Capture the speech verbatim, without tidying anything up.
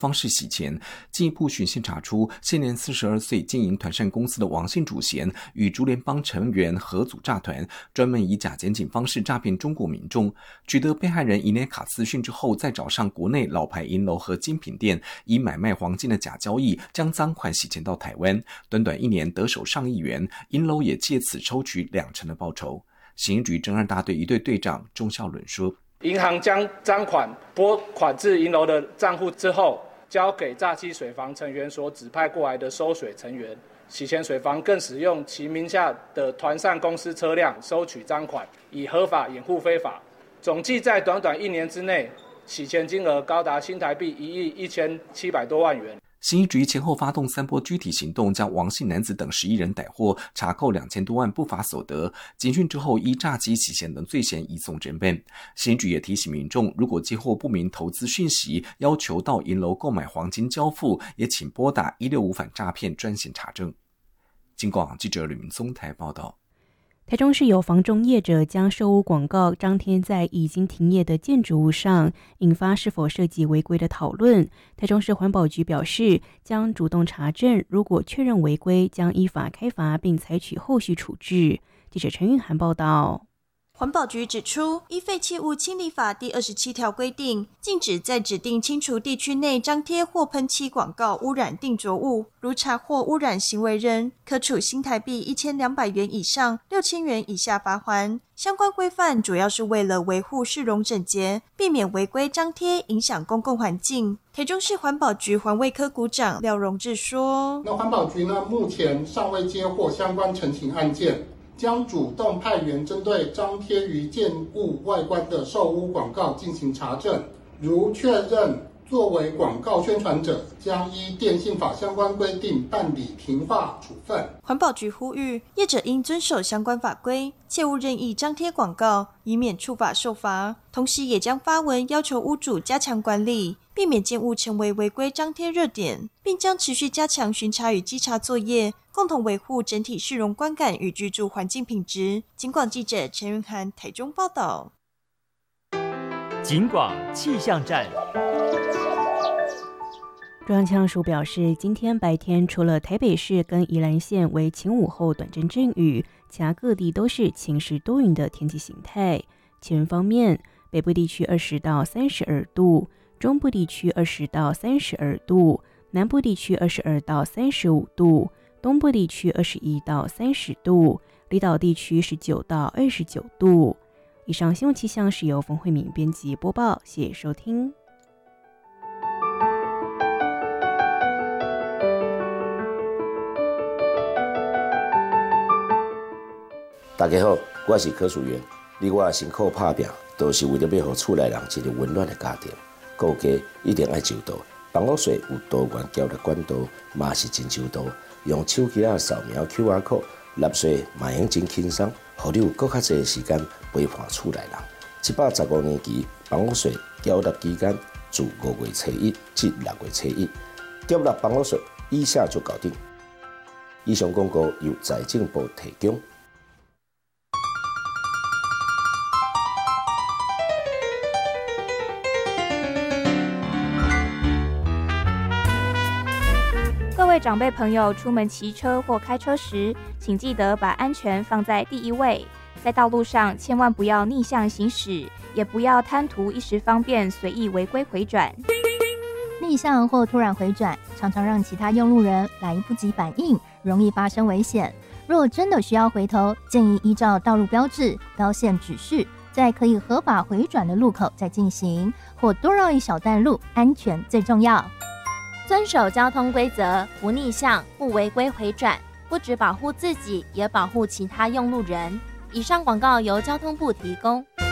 方式洗钱，进一步循线查出，现年四十二岁经营团膳公司的王姓主嫌与竹联帮成员合组诈团，专门以假检警方式诈骗中国民众。取得被害人以内卡资讯之后，再找上国内老牌银楼和精品店，以买卖黄金的假交易，将赃款洗钱到台湾。短短一年得手上亿元，银楼也借此抽取两成的报酬。刑一局侦二大队一队队长钟孝伦说：“ 银行将赃款拨款至银楼的账户之后，交给诈欺水房成员所指派过来的收水成员，洗钱水房更使用其名下的团膳公司车辆收取赃款，以合法掩护非法。总计在短短一年之内，洗钱金额高达新台币一亿一千七百多万元。” 刑一局前后发动三波具体行动，将王姓男子等十一人逮获，查扣两千多万不法所得。警讯之后，依诈欺洗钱等罪嫌移送侦办。刑一局也提醒民众，如果接获不明投资讯息，要求到银楼购买黄金交付，也请拨打一六五反诈骗专线查证。警广记者吕明松台报道。 台中市有房仲业者将售屋广告张贴在已经停业的建筑物上，引发是否涉及违规的讨论。台中市环保局表示，将主动查证，如果确认违规，将依法开罚并采取后续处置。记者陈韵涵报道。 环保局指出，依废弃物清理法第二十七条规定，禁止在指定清除地区内张贴或喷漆广告污染定着物，如查获污染行为人，可处新台币一千两百元以上六千元以下罚锾。相关规范主要是为了维护市容整洁，避免违规张贴影响公共环境。台中市环保局环卫科股长廖荣志说：“ 那环保局呢，目前尚未接获相关陈情案件。”将主动派员针对张贴于建物外观的售屋广告进行查证，如确认作为广告宣传者，将依电信法相关规定办理停话处分。 环保局呼吁业者应遵守相关法规，切勿任意张贴广告，以免触法受罚。同时也将发文要求屋主加强管理，避免建物成为违规张贴热点，并将持续加强巡查与稽查作业，共同维护整体市容观感与居住环境品质。警广记者陈云涵台中报道。 警广气象站。 中央气象署表示，今天白天除了台北市跟宜兰县为晴午后短阵阵雨，其他各地都是晴时多云的天气形态。气温方面，北部地区二十到三十二度，中部地区二十到三十二度，南部地区二十二到三十五度，东部地区二十一到三十度，离岛地区十九到二十九度。以上新闻气象是由冯慧敏编辑播报，谢谢收听。 大家好，我是柯淑媛。你我辛苦打拼，都是为了要让厝内人一个温暖的家庭。顾家一定爱周到，房屋税有多元交易管道，嘛是真周到。用手机啊扫描 Q R code， 纳税嘛用真轻松，互你有更较侪的时间陪伴厝内人。一百十五年期房屋税缴纳期间自五月初一至六月初一，缴纳房屋税以下就搞定。以上广告由财政部提供。 各位长辈朋友，出门骑车或开车时，请记得把安全放在第一位。在道路上，千万不要逆向行驶，也不要贪图一时方便随意违规回转。 逆向或突然回转，常常让其他用路人来不及反应，容易发生危险。若真的需要回头，建议依照道路标志、标线指示，在可以合法回转的路口再进行，或多绕一小段路，安全最重要。 遵守交通规则，不逆向，不违规回转，不只保护自己，也保护其他用路人。以上广告由交通部提供。